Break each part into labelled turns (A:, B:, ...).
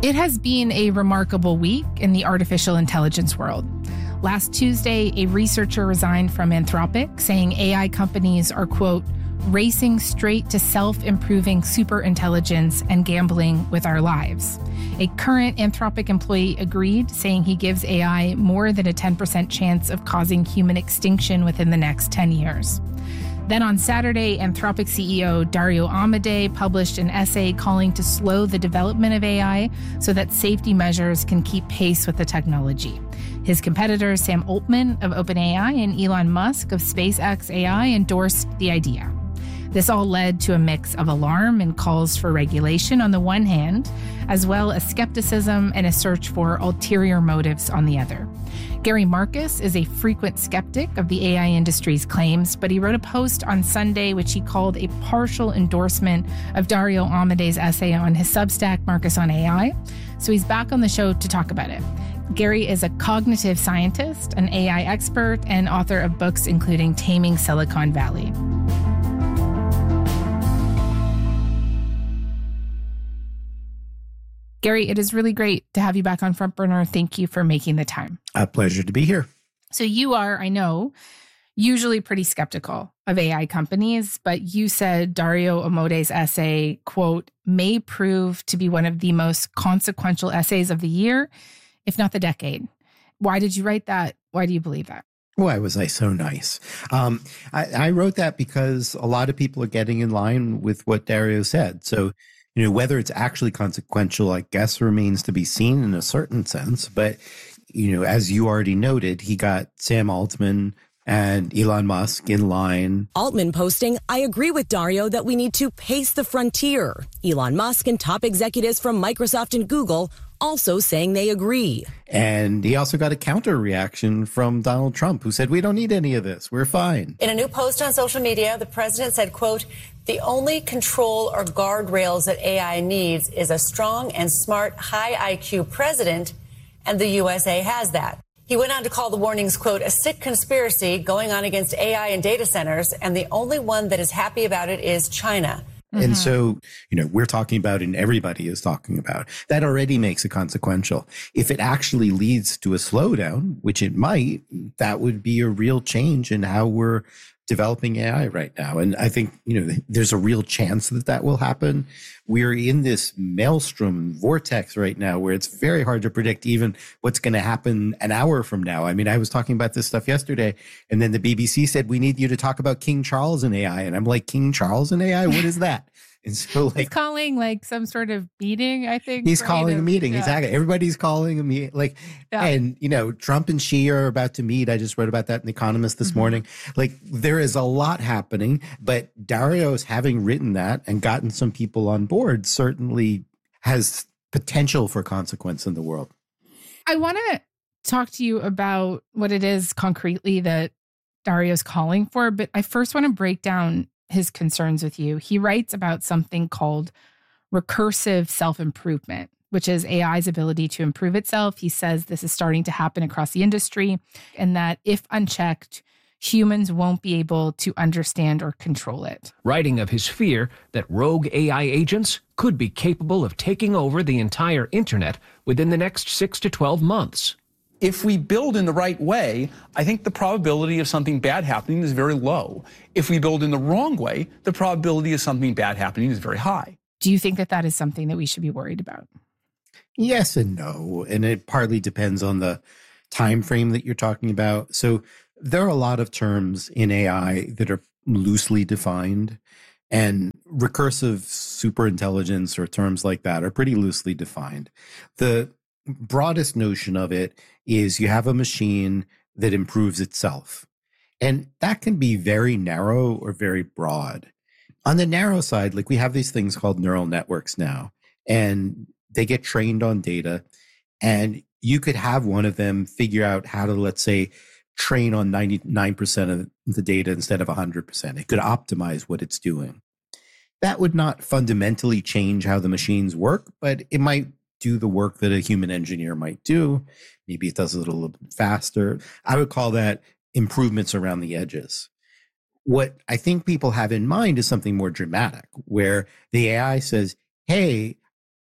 A: It has been a remarkable week in the artificial intelligence world. Last Tuesday, a researcher resigned from Anthropic, saying AI companies are, quote, racing straight to self-improving superintelligence and gambling with our lives. A current Anthropic employee agreed, saying he gives AI more than a 10% chance of causing human extinction within the next 10 years. Then on Saturday, Anthropic CEO Dario Amodei published an essay calling to slow the development of AI so that safety measures can keep pace with the technology. His competitors, Sam Altman of OpenAI and Elon Musk of SpaceX AI, endorsed the idea. This all led to a mix of alarm and calls for regulation on the one hand, as well as skepticism and a search for ulterior motives on the other. Gary Marcus is a frequent skeptic of the AI industry's claims, but he wrote a post on Sunday which he called a partial endorsement of Dario Amodei's essay on his Substack, Marcus on AI. So he's back on the show to talk about it. Gary is a cognitive scientist, an AI expert, and author of books including Taming Silicon Valley. Gary, it is really great to have you back on Front Burner. Thank you for making the time.
B: A pleasure to be here.
A: So you are, I know, usually pretty skeptical of AI companies, but you said Dario Amodei's essay, quote, may prove to be one of the most consequential essays of the year, if not the decade. Why did you write that? Why do you believe that?
B: Why was I so nice? I wrote that because a lot of people are getting in line with what Dario said. So, whether it's actually consequential, I guess, remains to be seen in a certain sense. But, as you already noted, he got Sam Altman and Elon Musk in line.
C: Altman posting, I agree with Dario that we need to pace the frontier. Elon Musk and top executives from Microsoft and Google also saying they agree.
B: And he also got a counter reaction from Donald Trump, who said, we don't need any of this. We're fine.
D: In a new post on social media, the president said, quote, the only control or guardrails that AI needs is a strong and smart, high IQ president, and the USA has that. He went on to call the warnings, quote, a sick conspiracy going on against AI and data centers, and the only one that is happy about it is China.
B: And so, we're talking about, and everybody is talking about, that already makes it consequential. If it actually leads to a slowdown, which it might, that would be a real change in how we're developing AI right now. And I think, there's a real chance that that will happen. We're in this maelstrom vortex right now where it's very hard to predict even what's going to happen an hour from now. I mean, I was talking about this stuff yesterday, and then the BBC said, we need you to talk about King Charles and AI. And I'm like, King Charles and AI? What is that? And so
A: he's calling some sort of meeting, I think.
B: He's calling a meeting. Yeah. Exactly. Everybody's calling a meeting. And Trump and Xi are about to meet. I just wrote about that in The Economist this morning. There is a lot happening, but Dario's having written that and gotten some people on board certainly has potential for consequence in the world.
A: I want to talk to you about what it is concretely that Dario's calling for, but I first want to break down his concerns with you. He writes about something called recursive self-improvement, which is AI's ability to improve itself. He says this is starting to happen across the industry, and that if unchecked, humans won't be able to understand or control it.
E: Writing of his fear that rogue AI agents could be capable of taking over the entire internet within the next 6 to 12 months.
F: If we build in the right way, I think the probability of something bad happening is very low. If we build in the wrong way, the probability of something bad happening is very high.
A: Do you think that that is something that we should be worried about?
B: Yes and no. And it partly depends on the time frame that you're talking about. So there are a lot of terms in AI that are loosely defined, and recursive superintelligence or terms like that are pretty loosely defined. The broadest notion of it is you have a machine that improves itself. And that can be very narrow or very broad. On the narrow side, we have these things called neural networks now, and they get trained on data. And you could have one of them figure out how to, let's say, train on 99% of the data instead of 100%. It could optimize what it's doing. That would not fundamentally change how the machines work, but it might do the work that a human engineer might do. Maybe it does it a little bit faster. I would call that improvements around the edges. What I think people have in mind is something more dramatic, where the AI says, hey,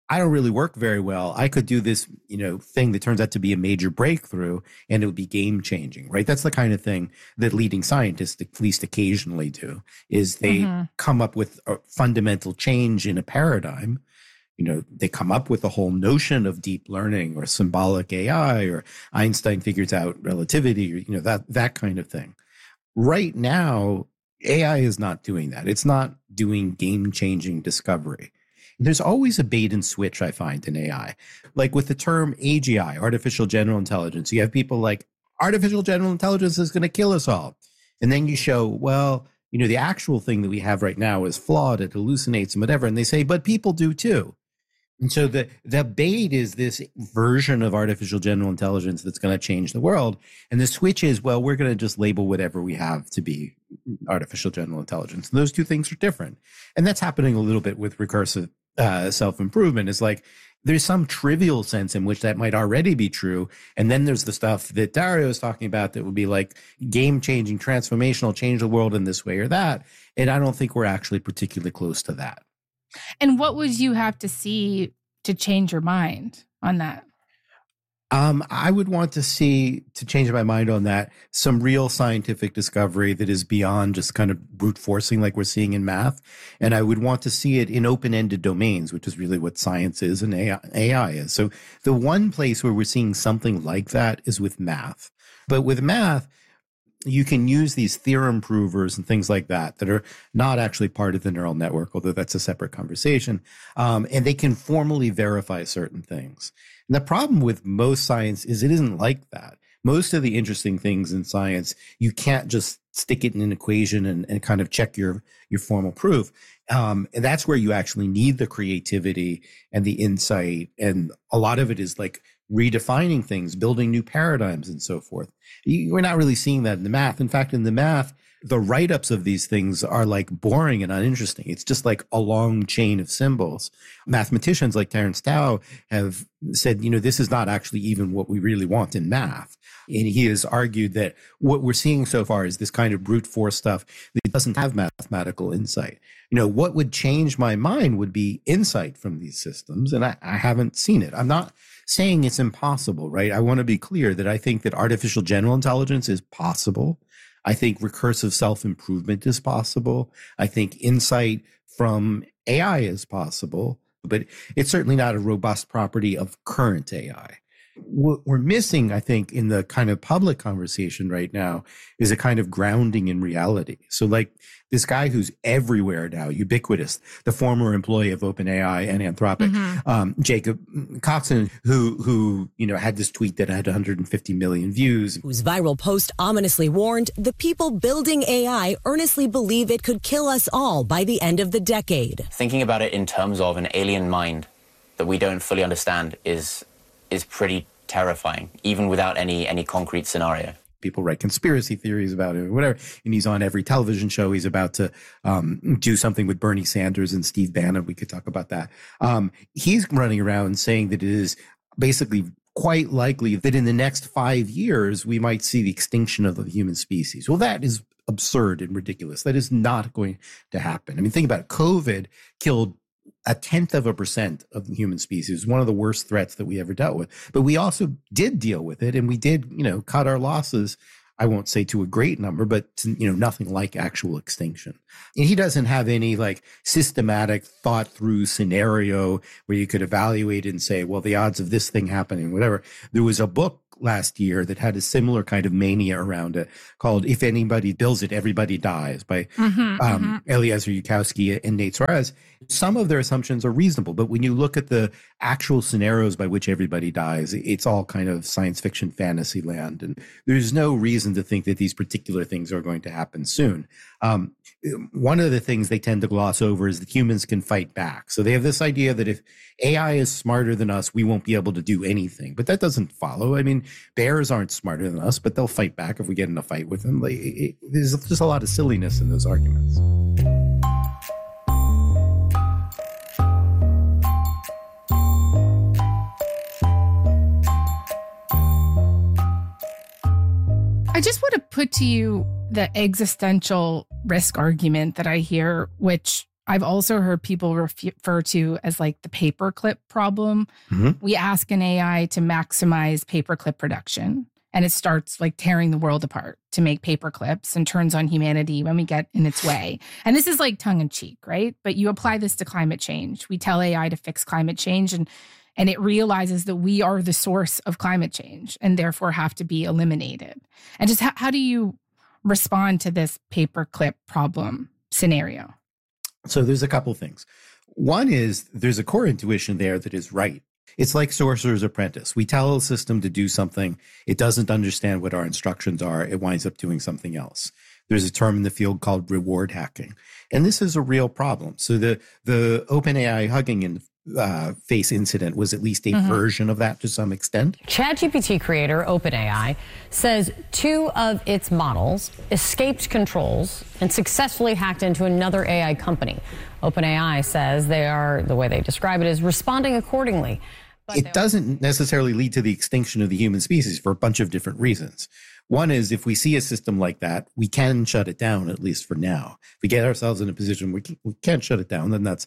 B: I don't really work very well. I could do this, thing that turns out to be a major breakthrough and it would be game changing, right? That's the kind of thing that leading scientists at least occasionally do, is they come up with a fundamental change in a paradigm. They come up with a whole notion of deep learning or symbolic AI, or Einstein figures out relativity, or, that kind of thing. Right now, AI is not doing that. It's not doing game changing discovery. There's always a bait and switch, I find, in AI. Like with the term AGI, artificial general intelligence, you have people like, artificial general intelligence is going to kill us all. And then you show, well, the actual thing that we have right now is flawed, it hallucinates and whatever. And they say, but people do too. And so the bait is this version of artificial general intelligence that's going to change the world. And the switch is, well, we're going to just label whatever we have to be artificial general intelligence. And those two things are different. And that's happening a little bit with recursive self-improvement. Is like there's some trivial sense in which that might already be true. And then there's the stuff that Dario is talking about that would be like game-changing, transformational, change the world in this way or that. And I don't think we're actually particularly close to that.
A: And what would you have to see to change your mind on that?
B: I would want to see, to change my mind on that, some real scientific discovery that is beyond just kind of brute forcing like we're seeing in math. And I would want to see it in open-ended domains, which is really what science is and AI is. So the one place where we're seeing something like that is with math. But with math, you can use these theorem provers and things like that are not actually part of the neural network, although that's a separate conversation. And they can formally verify certain things. And the problem with most science is it isn't like that. Most of the interesting things in science, you can't just stick it in an equation and kind of check your formal proof. And that's where you actually need the creativity and the insight. And a lot of it is like redefining things, building new paradigms and so forth. We're not really seeing that in the math. In fact, in the math, the write-ups of these things are like boring and uninteresting. It's just like a long chain of symbols. Mathematicians like Terence Tao have said, this is not actually even what we really want in math. And he has argued that what we're seeing so far is this kind of brute force stuff that doesn't have mathematical insight. What would change my mind would be insight from these systems. And I haven't seen it. I'm not saying it's impossible, right? I want to be clear that I think that artificial general intelligence is possible. I think recursive self-improvement is possible. I think insight from AI is possible, but it's certainly not a robust property of current AI. What we're missing, I think, in the kind of public conversation right now is a kind of grounding in reality. So like this guy who's everywhere now, ubiquitous, the former employee of OpenAI and Anthropic, Jacob Coxon, who had this tweet that had 150 million views.
C: Whose viral post ominously warned the people building AI earnestly believe it could kill us all by the end of the decade.
G: Thinking about it in terms of an alien mind that we don't fully understand is pretty terrifying, even without any concrete scenario.
B: People write conspiracy theories about it or whatever, and he's on every television show. He's about to do something with Bernie Sanders and Steve Bannon. We could talk about that. He's running around saying that it is basically quite likely that in the next 5 years, we might see the extinction of the human species. Well, that is absurd and ridiculous. That is not going to happen. I mean, think about it. COVID killed 0.1% of the human species, one of the worst threats that we ever dealt with. But we also did deal with it, and we did, cut our losses. I won't say to a great number, but to, nothing like actual extinction. And he doesn't have any like systematic thought through scenario where you could evaluate it and say, well, the odds of this thing happening, whatever. There was a book last year that had a similar kind of mania around it called If Anybody Builds It, Everybody Dies by Eliezer Yudkowsky and Nate Suarez. Some of their assumptions are reasonable, but when you look at the actual scenarios by which everybody dies, it's all kind of science fiction fantasy land. And there's no reason to think that these particular things are going to happen soon. One of the things they tend to gloss over is that humans can fight back. So they have this idea that if AI is smarter than us, we won't be able to do anything. But that doesn't follow. I mean, bears aren't smarter than us, but they'll fight back if we get in a fight with them. There's just a lot of silliness in those arguments.
A: I just want to put to you the existential risk argument that I hear, which I've also heard people refer to as like the paperclip problem.
B: Mm-hmm.
A: We ask an AI to maximize paperclip production, and it starts like tearing the world apart to make paper clips and turns on humanity when we get in its way. And this is like tongue in cheek, right? But you apply this to climate change. We tell AI to fix climate change, and it realizes that we are the source of climate change and therefore have to be eliminated. And just how do you respond to this paperclip problem scenario?
B: So there's a couple things. One is there's a core intuition there that is right. It's like Sorcerer's Apprentice. We tell a system to do something. It doesn't understand what our instructions are. It winds up doing something else. There's a term in the field called reward hacking. And this is a real problem. So the OpenAI Hugging Face incident was at least a version of that to some extent.
H: ChatGPT creator OpenAI says 2 of its models escaped controls and successfully hacked into another AI company. OpenAI says they are, the way they describe it, is responding accordingly. But
B: it doesn't necessarily lead to the extinction of the human species for a bunch of different reasons. One is if we see a system like that, we can shut it down, at least for now. If we get ourselves in a position we can't shut it down, then that's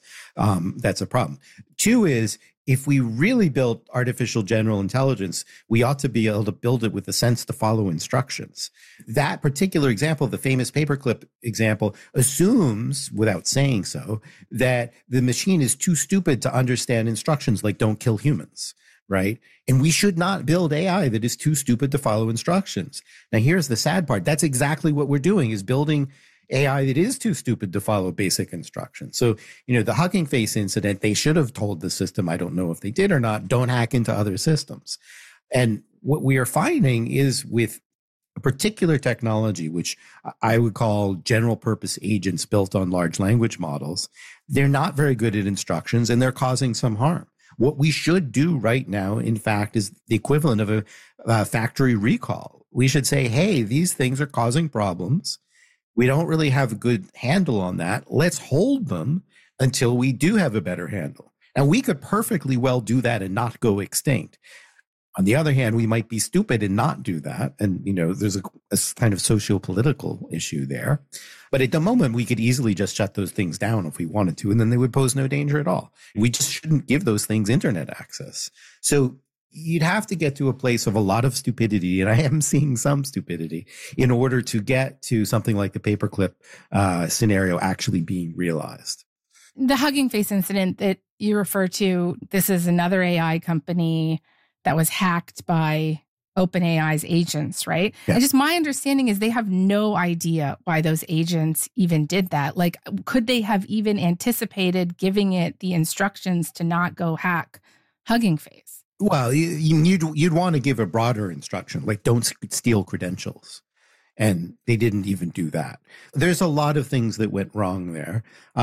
B: a problem. 2 is if we really built artificial general intelligence, we ought to be able to build it with a sense to follow instructions. That particular example, the famous paperclip example, assumes, without saying so, that the machine is too stupid to understand instructions like don't kill humans. Right? And we should not build AI that is too stupid to follow instructions. Now, here's the sad part. That's exactly what we're doing, is building AI that is too stupid to follow basic instructions. So, the Hugging Face incident, they should have told the system, I don't know if they did or not, don't hack into other systems. And what we are finding is with a particular technology, which I would call general purpose agents built on large language models, they're not very good at instructions and they're causing some harm. What we should do right now, in fact, is the equivalent of a factory recall. We should say, hey, these things are causing problems. We don't really have a good handle on that. Let's hold them until we do have a better handle. And we could perfectly well do that and not go extinct. On the other hand, we might be stupid and not do that. And, there's a kind of socio-political issue there. But at the moment, we could easily just shut those things down if we wanted to, and then they would pose no danger at all. We just shouldn't give those things internet access. So you'd have to get to a place of a lot of stupidity, and I am seeing some stupidity, in order to get to something like the paperclip scenario actually being realized.
A: The Hugging Face incident that you refer to, this is another AI company that was hacked by OpenAI's agents, right?
B: Yeah.
A: And just my understanding is they have no idea why those agents even did that. Like, could they have even anticipated giving it the instructions to not go hack Hugging Face?
B: Well, you'd want to give a broader instruction, like don't steal credentials. And they didn't even do that. There's a lot of things that went wrong there.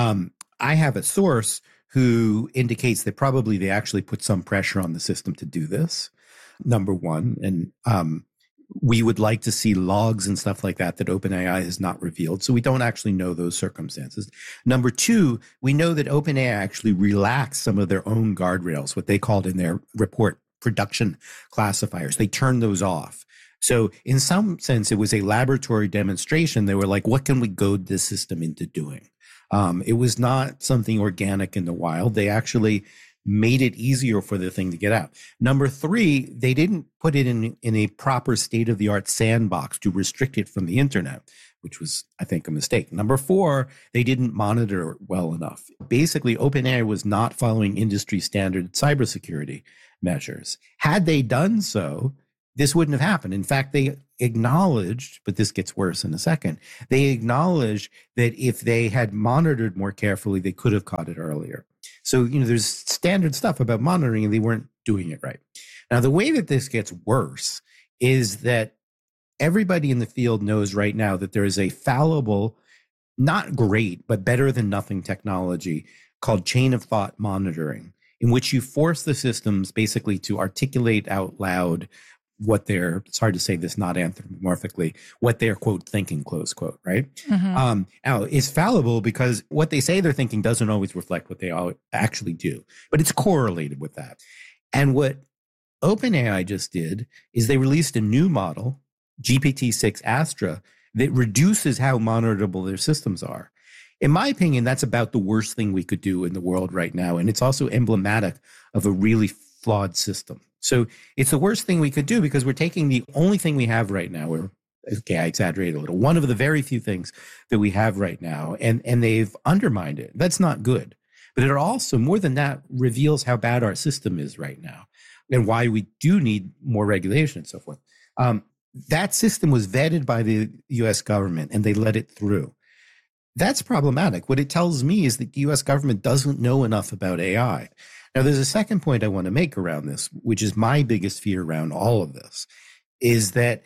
B: I have a source who indicates that probably they actually put some pressure on the system to do this, number one. And we would like to see logs and stuff like that OpenAI has not revealed. So we don't actually know those circumstances. Number 2, we know that OpenAI actually relaxed some of their own guardrails, what they called in their report production classifiers. They turned those off. So in some sense, it was a laboratory demonstration. They were like, what can we goad this system into doing? It was not something organic in the wild. They actually made it easier for the thing to get out. Number 3, they didn't put it in a proper state-of-the-art sandbox to restrict it from the internet, which was, I think, a mistake. Number 4, they didn't monitor it well enough. Basically, OpenAI was not following industry standard cybersecurity measures. Had they done so, this wouldn't have happened. In fact, they acknowledged, but this gets worse in a second, they acknowledged that if they had monitored more carefully, they could have caught it earlier. So, there's standard stuff about monitoring and they weren't doing it right. Now, the way that this gets worse is that everybody in the field knows right now that there is a fallible, not great, but better than nothing technology called chain of thought monitoring, in which you force the systems basically to articulate out loud what they're, it's hard to say this not anthropomorphically, what they're, quote, thinking, close quote, right?
A: Mm-hmm.
B: Now, it's fallible because what they say they're thinking doesn't always reflect what they actually do, but it's correlated with that. And what OpenAI just did is they released a new model, GPT-6 Astra, that reduces how monitorable their systems are. In my opinion, that's about the worst thing we could do in the world right now. And it's also emblematic of a really flawed system. So it's the worst thing we could do because we're taking the only thing we have right now. Okay, I exaggerate a little. One of the very few things that we have right now, and they've undermined it. That's not good. But it also, more than that, reveals how bad our system is right now and why we do need more regulation and so forth. That system was vetted by the U.S. government and they let it through. That's problematic. What it tells me is that the U.S. government doesn't know enough about AI. Now, there's a second point I want to make around this, which is my biggest fear around all of this, is that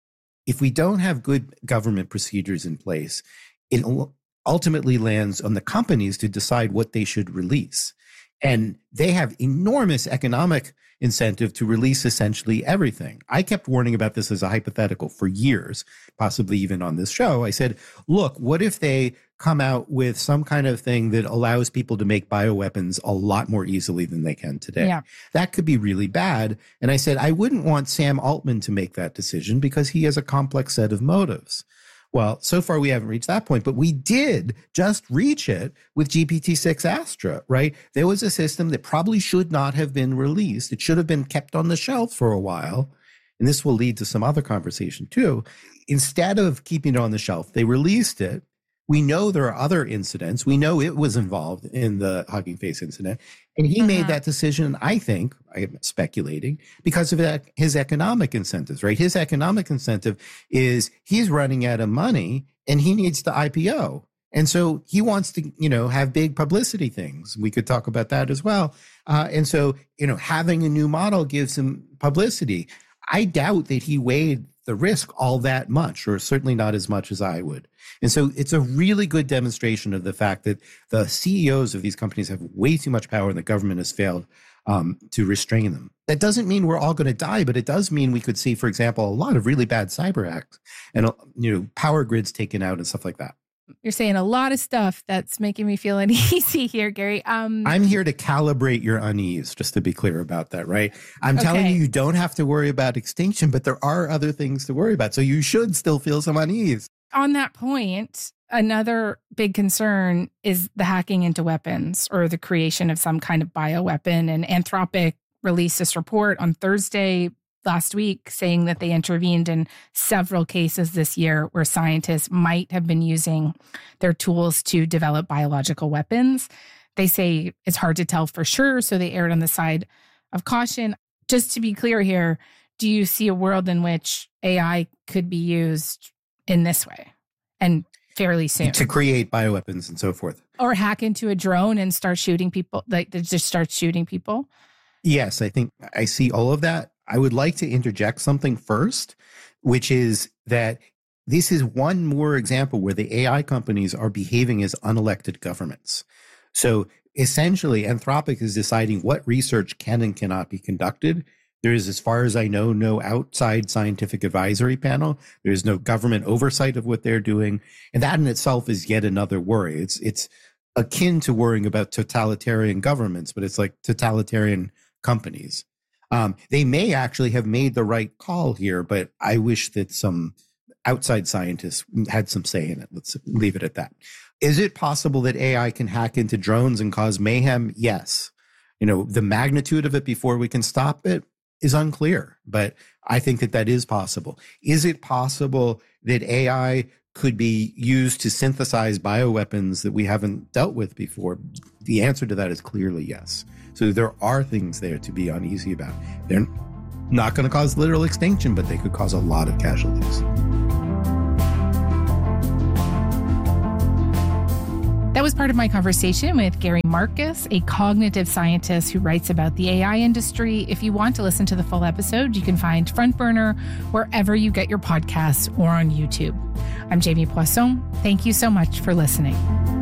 B: if we don't have good government procedures in place, it ultimately lands on the companies to decide what they should release. And they have enormous economic incentive to release essentially everything. I kept warning about this as a hypothetical for years, possibly even on this show. I said, look, what if they come out with some kind of thing that allows people to make bioweapons a lot more easily than they can today? Yeah. That could be really bad. And I said, I wouldn't want Sam Altman to make that decision because he has a complex set of motives. Well, so far we haven't reached that point, but we did just reach it with GPT-6 Astra, right? There was a system that probably should not have been released. It should have been kept on the shelf for a while. And this will lead to some other conversation too. Instead of keeping it on the shelf, they released it. We know there are other incidents. We know it was involved in the Hugging Face incident. And he made that decision, I think, I'm speculating, because of his economic incentives, right? His economic incentive is he's running out of money and he needs to IPO. And so he wants to, have big publicity things. We could talk about that as well. And so, having a new model gives him publicity. I doubt that he weighed the risk all that much, or certainly not as much as I would. And so it's a really good demonstration of the fact that the CEOs of these companies have way too much power and the government has failed to restrain them. That doesn't mean we're all going to die, but it does mean we could see, for example, a lot of really bad cyber acts and, power grids taken out and stuff like that.
A: You're saying a lot of stuff that's making me feel uneasy here, Gary.
B: I'm here to calibrate your unease, just to be clear about that, right? I'm telling you don't have to worry about extinction, but there are other things to worry about. So you should still feel some unease.
A: On that point, another big concern is the hacking into weapons or the creation of some kind of bioweapon. And Anthropic released this report on Thursday last week saying that they intervened in several cases this year where scientists might have been using their tools to develop biological weapons. They say it's hard to tell for sure, so they erred on the side of caution. Just to be clear here, do you see a world in which AI could be used in this way and fairly soon?
B: To create bioweapons and so forth.
A: Or hack into a drone and start shooting people, just start shooting people?
B: Yes, I think I see all of that. I would like to interject something first, which is that this is one more example where the AI companies are behaving as unelected governments. So essentially, Anthropic is deciding what research can and cannot be conducted. There is, as far as I know, no outside scientific advisory panel. There is no government oversight of what they're doing. And that in itself is yet another worry. It's akin to worrying about totalitarian governments, but it's like totalitarian companies. They may actually have made the right call here, but I wish that some outside scientists had some say in it. Let's leave it at that. Is it possible that AI can hack into drones and cause mayhem? Yes. The magnitude of it before we can stop it is unclear, but I think that is possible. Is it possible that AI could be used to synthesize bioweapons that we haven't dealt with before? The answer to that is clearly yes. So there are things there to be uneasy about. They're not going to cause literal extinction, but they could cause a lot of casualties.
A: That was part of my conversation with Gary Marcus, a cognitive scientist who writes about the AI industry. If you want to listen to the full episode, you can find Front Burner wherever you get your podcasts or on YouTube. I'm Jamie Poisson. Thank you so much for listening.